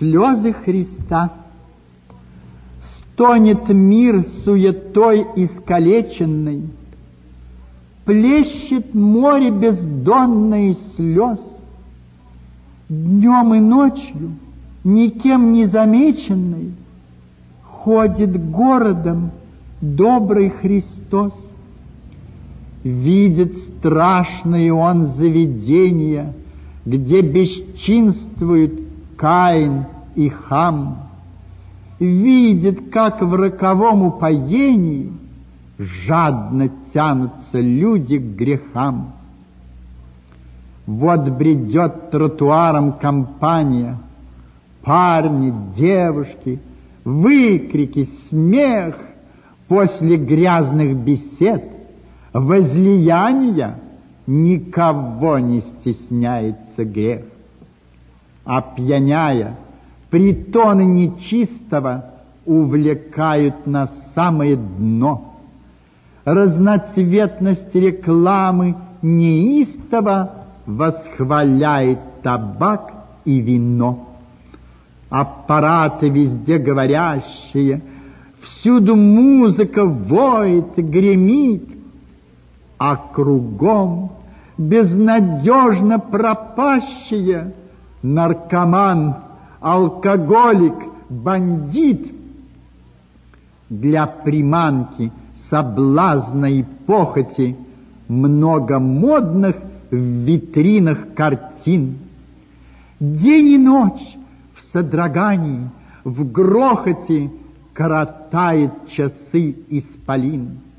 Слезы Христа. Стонет мир суетой искалеченной, плещет море бездонное слез. Днем и ночью, никем не замеченный, ходит городом добрый Христос. Видит страшные он заведения, где бесчинствуют Каин и Хам. Видит, как в роковом упоении жадно тянутся люди к грехам. Вот бредет тротуаром компания, парни, девушки, выкрики, смех. После грязных бесед, возлияния никого не стесняется грех. Опьяняя, притоны нечистого увлекают на самое дно. Разноцветность рекламы неистово восхваляет табак и вино. Аппараты везде говорящие, всюду музыка воет, гремит, а кругом безнадежно пропащие наркоман, алкоголик, бандит. Для приманки, соблазна и похоти много модных в витринах картин. День и ночь в содрогании, в грохоте коротает часы исполин.